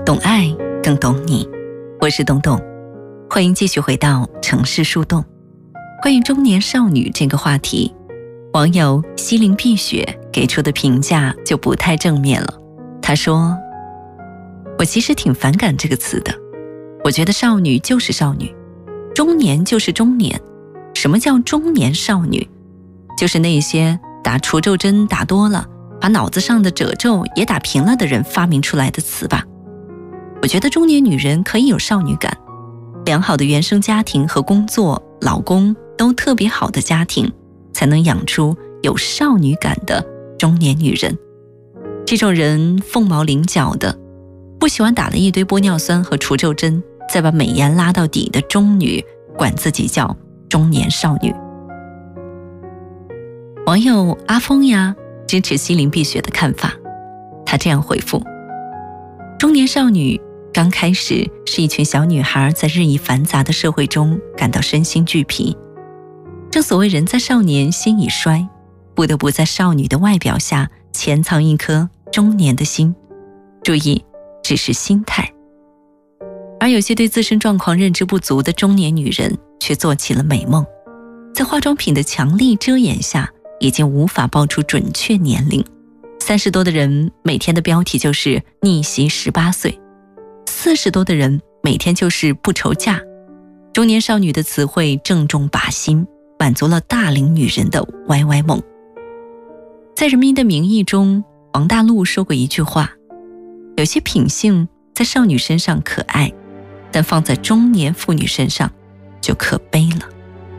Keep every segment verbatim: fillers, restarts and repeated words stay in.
懂爱更懂你，我是董董，欢迎继续回到城市树洞。关于中年少女这个话题，网友西林碧雪给出的评价就不太正面了。她说，我其实挺反感这个词的，我觉得少女就是少女，中年就是中年。什么叫中年少女？就是那些打除皱针打多了，把脑子上的褶皱也打平了的人发明出来的词吧。我觉得中年女人可以有少女感，良好的原生家庭和工作，老公都特别好的家庭，才能养出有少女感的中年女人。这种人凤毛麟角的，不喜欢打了一堆玻尿酸和除皱针，再把美颜拉到底的中女，管自己叫中年少女。网友阿峰呀支持西林碧雪的看法，他这样回复：中年少女刚开始是一群小女孩在日益繁杂的社会中感到身心俱疲，正所谓人在少年心已衰，不得不在少女的外表下潜藏一颗中年的心，注意只是心态。而有些对自身状况认知不足的中年女人却做起了美梦，在化妆品的强力遮掩下已经无法报出准确年龄。三十多的人每天的标题就是逆袭十八岁，四十多的人每天就是不愁嫁。中年少女的词汇正中靶心，满足了大龄女人的歪歪梦。在《人民的名义》中，王大陆说过一句话，有些品性在少女身上可爱，但放在中年妇女身上就可悲了。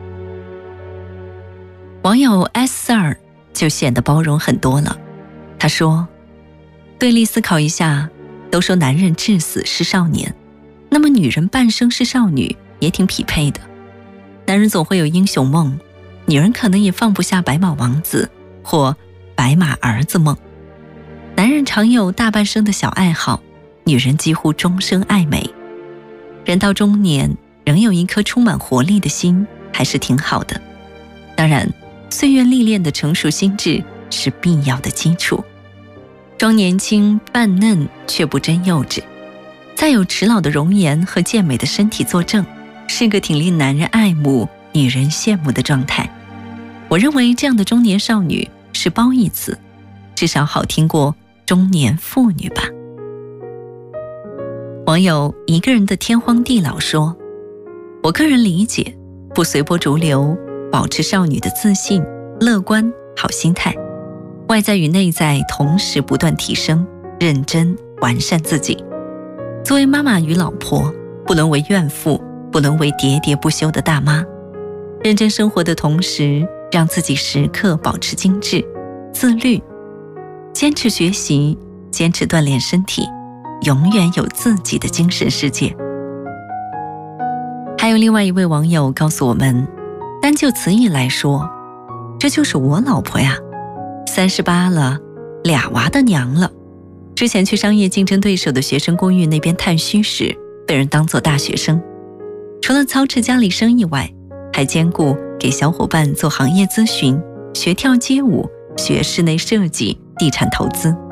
网友 S 二就显得包容很多了，他说，对立思考一下，都说男人至死是少年，那么女人半生是少女也挺匹配的。男人总会有英雄梦，女人可能也放不下白马王子或白马儿子梦。男人常有大半生的小爱好，女人几乎终生爱美。人到中年仍有一颗充满活力的心还是挺好的，当然岁月历练的成熟心智是必要的基础。装年轻扮嫩却不真幼稚，再有迟老的容颜和健美的身体作证，是个挺令男人爱慕女人羡慕的状态。我认为这样的中年少女是褒义词，至少好听过中年妇女吧。网友一个人的天荒地老说，我个人理解，不随波逐流，保持少女的自信、乐观、好心态，外在与内在同时不断提升，认真完善自己。作为妈妈与老婆，不沦为怨妇，不沦为喋喋不休的大妈。认真生活的同时，让自己时刻保持精致、自律，坚持学习，坚持锻炼身体，永远有自己的精神世界。还有另外一位网友告诉我们，单就词义来说，这就是我老婆呀，三十八了，俩娃的娘了。之前去商业竞争对手的学生公寓那边探虚时，被人当作大学生，除了操持家里生意外，还兼顾给小伙伴做行业咨询，学跳街舞，学室内设计，地产投资。